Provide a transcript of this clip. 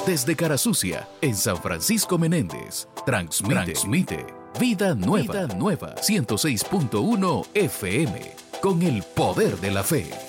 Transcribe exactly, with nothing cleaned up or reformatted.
Desde Carasucia, en San Francisco Menéndez, transmite, transmite Vida Nueva, Vida Nueva, ciento seis punto uno F M, con el poder de la fe.